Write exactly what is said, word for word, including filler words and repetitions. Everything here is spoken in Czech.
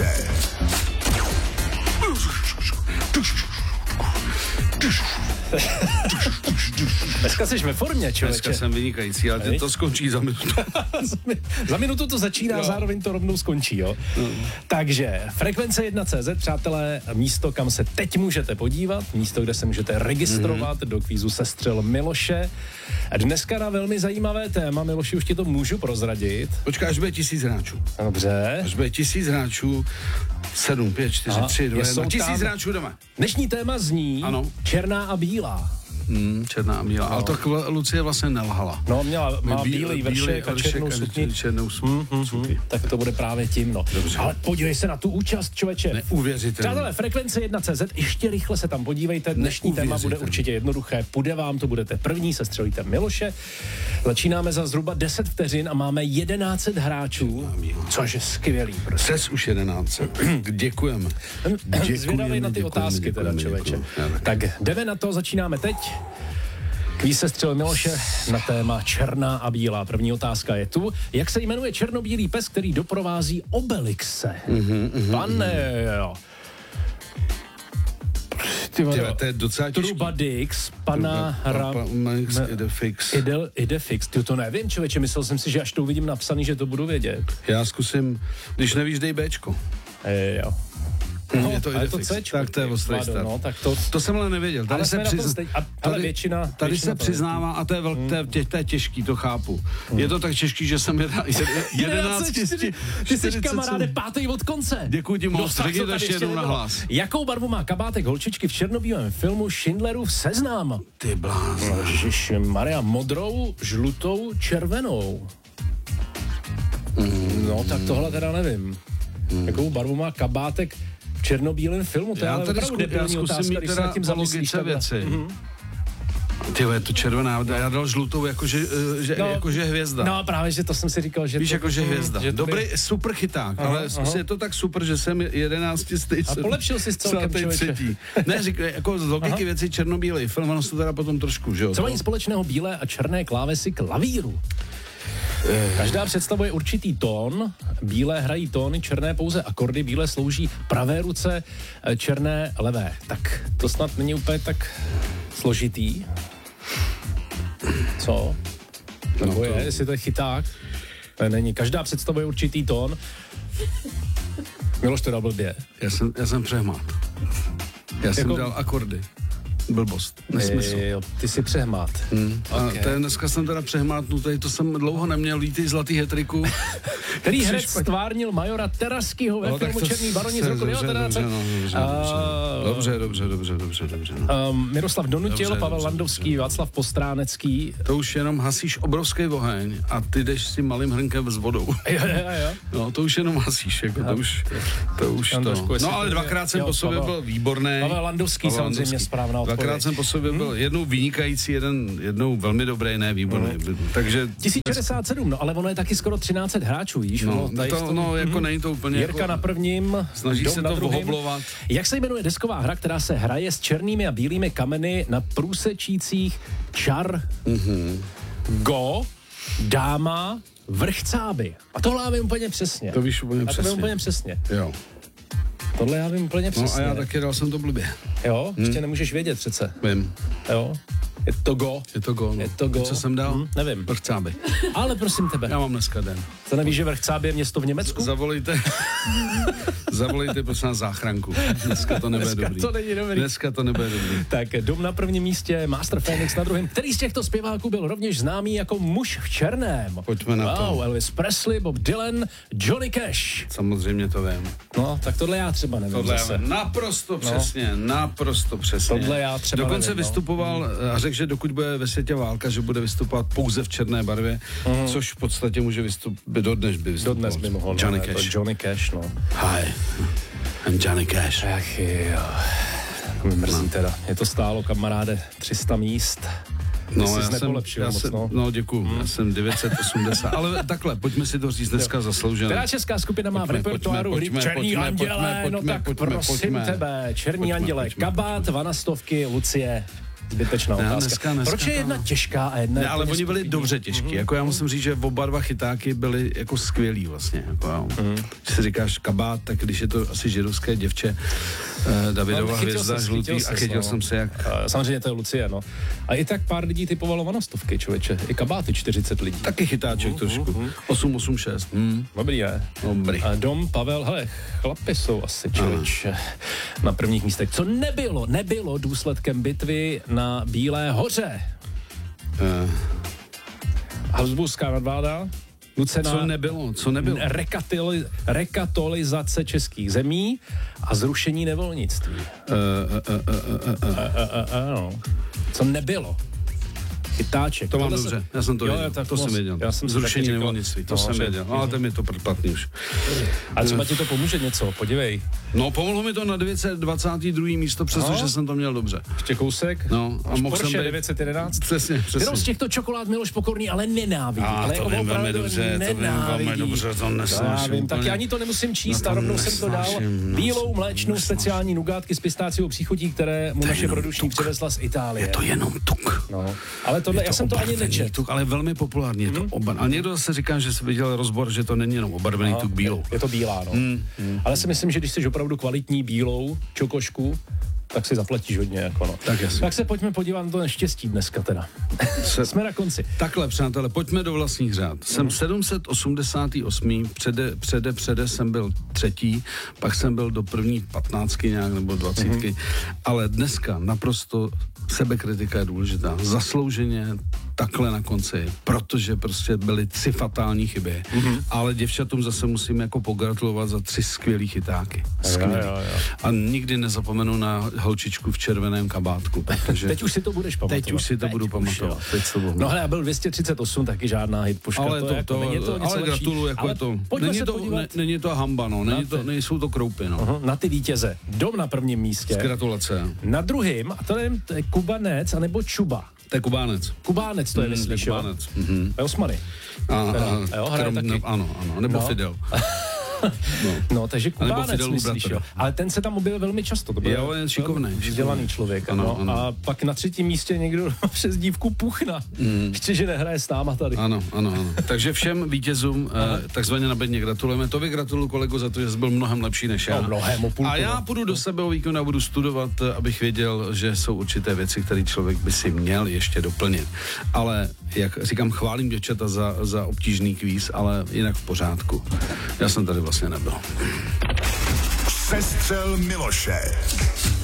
Miloše. Dneska jsi ve formě, člověče. Dneska jsem vynikající, ale teď to skončí za minutu. Za minutu to začíná, jo. Zároveň to rovnou skončí, jo. No. Takže frekvence jedna tečka cé zet, přátelé, místo, kam se teď můžete podívat, místo, kde se můžete registrovat mm-hmm. do kvízu Sestřel Miloše. Dneska na velmi zajímavé téma, Miloši, už ti to můžu prozradit. Počkej, až bude tisíc hráčů. Dobře. Až bude tisíc hráčů, sedm, pět, čtyři, tři, dva, jedna, tisíc hráčů doma. Dnešní téma zní ano. Černá a bílá. Hmm, černá a bílá. No. Ale to Lucie vlastně nelhala. No, měla, má bílý, bílý vršek a černou sukni. Černou sukni. Hmm, hmm, hmm. Tak to bude právě tím, no. Dobře. Ale podívej se na tu účast, člověče. Neuvěřitelné. Přátelé, frekvence jedna tečka cé zet, ještě rychle se tam podívejte. Dnešní téma bude určitě jednoduché. Půjde vám, to budete první, sestřelíte Miloše. Začínáme za zhruba deset vteřin a máme jedenáct set hráčů, což je skvělý. Prostě. Ses už jedenáct. Děkujeme. Zvědavej na ty děkujeme, otázky děkujeme, teda, člověče. Děkujeme. Tak jdeme na to, začínáme teď. Kvíz Sestřel Miloše na téma černá a bílá. První otázka je tu. Jak se jmenuje černobílý pes, který doprovází Obelixe? Mm-hmm, mm-hmm, Pane, jo. Ty vole, to je docela těžký. Trubadix, pana Hra... Idefix. Idefix. Ty to nevím, člověče, myslel jsem si, že až to uvidím napsaný, že to budu vědět. Já zkusím, když nevíš, dej Bčko. E, jo. No, je to Idefix. Tak to je ostrý stav. No, tak to... to jsem ale nevěděl. Tady ale se, přiz... a, ale tady, většina, tady většina se přiznává, a to je, velk, hmm. to, je, tě, to je těžký, to chápu. Hmm. Je to tak těžký, že jsem jedenáct čtyři. Ty jsi kamaráde pátý od konce. Děkuji ti moc, řekni to ještě jednou na hlas. Jakou barvu má kabátek holčičky v černobílém filmu Schindlerův seznam? Ty blázna. Ježišmarja, modrou, žlutou, červenou. Hmm. No, tak tohle teda nevím. Hmm. Jakou barvu má kabátek v černobílém filmu? To já je opravdu debilní otázka, když se nad tím zamyslíš. Mm-hmm. Tyhle, to červená, já dal žlutou jakože, že, no, jakože hvězda. No právě, že to jsem si říkal, že víš, to... jakože hvězda. Že dobrý, by... super chyták, aha, ale aha. je to tak super, že jsem jedenácti stejc. A polepšil jsi celkem, člověče. Ne, říkaj, jako z logiky věci černobílej film, ono se teda potom trošku, že jo. Co mají společného bílé a černé klávesy klavíru? Každá představuje určitý tón, bílé hrají tóny, černé pouze akordy, bílé slouží pravé ruce, černé levé. Tak to snad není úplně tak složitý. Co? Nebo no to... je, jestli to je chyták? To není. Každá představuje určitý tón. Miloš to dal blbě. Já jsem, já jsem přehmát. Já jako... jsem dal akordy. Blbost, nesmysl. Jo, ty jsi přehmát. Hmm. Okay. A to je, dneska jsem teda přehmátnutý, to jsem dlouho neměl, lítý zlatý hetriku. Který herec stvárnil majora Teraskýho ve no, filmu Černý baroni z roku devatenáct set. Dobře, dobře, dobře, dobře, dobře. No. Um, Miroslav Donutil, dobře, Pavel dobře, Landovský, dobře. Václav Postránecký. To už jenom hasíš obrovský oheň a ty jdeš s tím malým hrnkem s vodou. Jo, jo, jo. No, to už jenom hasíš, jako to už, to už to. No, ale dvakrát jsem po sobě byl výborný. Pavel Landovský samozřejmě správná odpověď. Dvakrát jsem po sobě byl jednou vynikající, jeden, jednou velmi dobrý, ne výborný. Takže tisíc šedesát sedm, no ale ono je taky skoro třináct set hráčů, víš? No, no, to, no jako mm-hmm. není to úplně Jirka jako, na prvním, snaží se to vohoblovat. Jak se jmenuje desková hra, která se hraje s černými a bílými kameny na průsečících čar, mm-hmm. go, dáma, vrchcáby. A tohle já vím úplně přesně. To víš úplně a přesně. to vím úplně přesně. Jo. Tohle já vím úplně přesně. No a já taky dal jsem to blbě. Jo, ještě hmm. nemůžeš vědět přece. Vím. Jo. Je to go. Je to go, no. Je to go. Co jsem dal? Hmm, nevím. Vrchcáby. Ale prosím tebe. Já mám dneska den. Co nevíš, že Vrchcáby je město v Německu? Z- zavolejte. Zavolejte prosím nás záchranku. Dneska to nebude Dneska dobrý. to není dobrý. Dneska to nebude dobrý. Tak Dom na prvním místě, Master Phoenix na druhém. Který z těchto zpěváků byl rovněž známý jako muž v černém? Pojďme na to. Wow, Elvis Presley, Bob Dylan, Johnny Cash. Samozřejmě to vím. No, tak tohle já třeba nevím tohle zase. Já naprosto přesně, no. naprosto přesně. Tohle já třeba Dokonce nevím, vystupoval no. a řekl, že dokud bude ve světě válka, že bude vystupovat pouze v černé barvě, mm. což v podstatě může vystupovat, dodnes by vystupoval. Dodnes by mohl, Johnny no, Cash. Johnny Cash, no. Hi, I'm Johnny Cash. Ach jo, mi mrzí no. teda. Je to stálo, kamaráde, tři sta míst. Ty no, jsi já jsem, moc, já jsem, no. no děkuju, hmm. já jsem devět set osmdesát, ale takhle, pojďme si to říct dneska zasloužené. Která česká skupina má pojďme, v repertoáru hry Černí pojďme, anděle, pojďme, no pojďme, tak pojďme, prosím pojďme. tebe, Černí Pojďme, anděle, pojďme, Kabát, pojďme. Vanastovky, Lucie. Zbytečná Ne, otázka. dneska, dneska Proč je jedna to... těžká a jedna Ne, ale oni byli stupidní? dobře těžký. Mm-hmm. Jako já musím říct, že oba dva chytáky byli jako skvělí vlastně. Jako, mm-hmm. Když si říkáš kabát, tak když je to asi židovské děvče, eh, Davidova hvězda, žlutý, a chytil jsem se jak... Samozřejmě to je Lucie, no. A i tak pár lidí typovalo vanostovky, člověče. I kabáty čtyřicet lidí. Taky chytáček uh, trošku. Uh, uh. osm osm šest. Mm. Dobrý, ne? Dobrý. A Dom, Pavel, hele, chlapi jsou asi, člověče, na prvních místech. Co nebylo, nebylo důsledkem bitvy na Bílé hoře? Uh. Habsburská nadvláda, nucená... Co nebylo, co nebylo? Rekatoli, rekatolizace českých zemí a zrušení nevolnictví. Uh, uh, uh, uh, uh, uh, uh, uh, uh, uh. Co nebylo? Chytáček. To mám dobře, se... já jsem to jo, věděl, to jsem věděl. Já jsem Zrušení nevolnictví, to no, jsem věděl, no, ale to mi to předplatný už. A třeba ti to pomůže něco, podívej. No, pomohlo mi to na devět set dvacet dva místo, přestože no. jsem to měl dobře. Ještě kousek. No, a mohl jsem být... devět set jedenáct. Přesně, přesně. Kterou z těchto čokolád Miloš Pokorný ale nenávidí. A ale to vím velmi dobře, to vím velmi dobře, to nesnáším. Tak já ani to nemusím číst, a rovnou jsem to dal. Bílou mléčnou speciální nugátky s pistáciovou příchutí, které mu naše produční přivezla z Itálie. Je to jenom tuk. No, ale tohle, já jsem to ani nečet. Tuk, ale velmi populární, je to obar. A někdo zase říká, že se viděl rozbor, že to není jenom obarvený tuk bílou. Je to bílá, no. Mm, mm. Ale si myslím, že když jsi opravdu kvalitní bílou čokošku, tak si zaplatíš hodně, jako no. Tak jasně. Tak se pojďme podívat na to neštěstí dneska teda. Se... Jsme na konci. Takhle, přátelé, pojďme do vlastních řád. Mm. Jsem sedm set osmdesát osm, přede, přede, přede jsem byl třetí, pak jsem byl do první patnáctky nějak, nebo dvacítky, mm. ale dneska naprosto sebekritika je důležitá. Zaslouženě takhle na konci, protože prostě byly tři fatální chyby, mm-hmm. ale děvčatům zase musím jako pogratulovat za tři skvělý chytáky. Skvělý. Jo, jo, jo. A nikdy nezapomenu na holčičku v červeném kabátku, protože... Teď už si to budeš pamatovat. Teď už si to Teď budu pamatovat. Teď to budu. No hele, byl dvě stě třicet osm, taky žádná hitpuška. Ale to, to, jako, to, není to ale gratuluju, jako je to. Není to, ne, není to hamba, no. Není to, nejsou to kroupy, no. Uh-huh, na ty vítěze. Dom na prvním místě. Gratulace. Na druhém, a to nevím, to je Kubanec, anebo Čuba. To je Kubánec. Kubánec to je, mm, myslíš, jo? Kubánec. Mm-hmm. Je Osmany. A, a, jo, hraje taky. Ne, ano, ano, nebo no. Fidel. No. no, takže Kubánec, myslíš, jo. Ale ten se tam objevil velmi často. To byl jo, je šikovný. Vzdělaný člověk. Ano, no. ano. A pak na třetím místě někdo přes dívku Puchna. Mm. Ještě, že nehraje s náma tady. Ano, ano, ano. Takže všem vítězům eh, takzvaně na bedně gratulujeme. To gratuluju kolegu za to, že jsi byl mnohem lepší než já. No, mnohem, půlku, a já půjdu do sebe o víkendu a budu studovat, abych věděl, že jsou určité věci, které člověk by si měl ještě doplnit. Ale, jak říkám, chválím děvčata za, za obtížný kvíz, ale jinak v pořádku. Já jsem tady vlastně nebyl. Sestřel Miloše.